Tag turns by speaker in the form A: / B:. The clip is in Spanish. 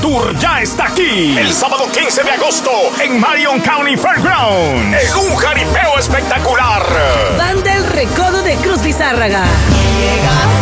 A: Tour ya está aquí. El sábado 15 de agosto en Marion County Fairgrounds. En un jaripeo espectacular.
B: Banda El Recodo de Cruz Lizárraga.
C: Llega